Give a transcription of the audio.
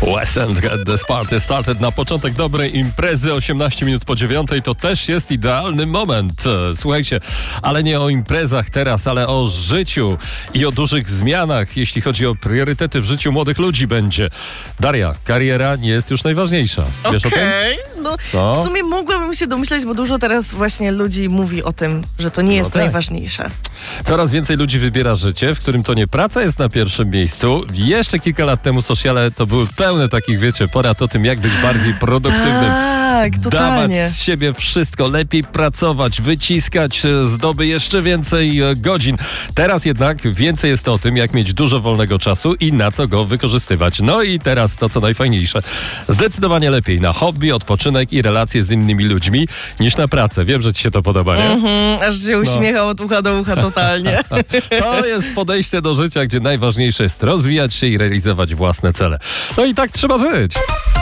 West End Get This Party Started. Na początek dobrej imprezy 18 minut po 9 to też jest idealny moment. Słuchajcie, ale nie o imprezach teraz, ale o życiu i o dużych zmianach, jeśli chodzi o priorytety w życiu młodych ludzi będzie. Daria, kariera nie jest już najważniejsza. Wiesz o tym? No, w sumie mogłabym się domyśleć, bo dużo teraz właśnie ludzi mówi o tym, że to nie jest najważniejsze. Coraz więcej ludzi wybiera życie, w którym to nie praca jest na pierwszym miejscu. Jeszcze kilka lat temu sociale to były pełne takich, wiecie, porad o tym, jak być bardziej produktywnym. Tak, totalnie. Dawać z siebie wszystko, lepiej pracować, wyciskać z doby jeszcze więcej godzin. Teraz jednak więcej jest o tym, jak mieć dużo wolnego czasu i na co go wykorzystywać. No i teraz to, co najfajniejsze. Zdecydowanie lepiej na hobby, odpoczynek i relacje z innymi ludźmi niż na pracę. Wiem, że ci się to podoba, nie? Aż się uśmiechał od ucha do ucha totalnie. To jest podejście do życia, gdzie najważniejsze jest rozwijać się i realizować własne cele. No i tak trzeba żyć.